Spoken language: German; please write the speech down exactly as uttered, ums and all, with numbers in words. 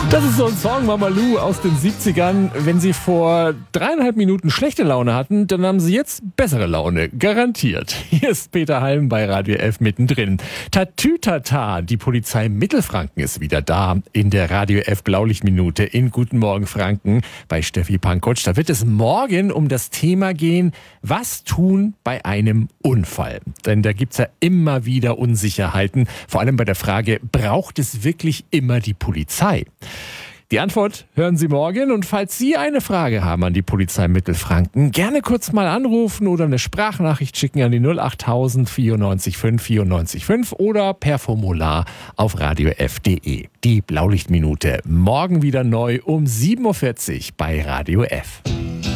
Das ist so ein Song, Mama Lou aus den siebzigern. Wenn Sie vor dreieinhalb Minuten schlechte Laune hatten, dann haben Sie jetzt bessere Laune. Garantiert. Hier ist Peter Halm bei Radio F mittendrin. Tatütata, die Polizei Mittelfranken ist wieder da in der Radio F Blaulichtminute in Guten Morgen Franken bei Steffi Pankotsch. Da wird es morgen um das Thema gehen, was tun bei einem Unfall. Denn da gibt's ja immer wieder Unsicherheiten. Vor allem bei der Frage, braucht es wirklich immer die Polizei? Die Antwort hören Sie morgen, und falls Sie eine Frage haben an die Polizei Mittelfranken, gerne kurz mal anrufen oder eine Sprachnachricht schicken an die null achttausend vierundneunzig fünf vierundneunzig fünf oder per Formular auf radio f punkt de. Die Blaulichtminute morgen wieder neu um sieben Uhr vierzig bei Radio F.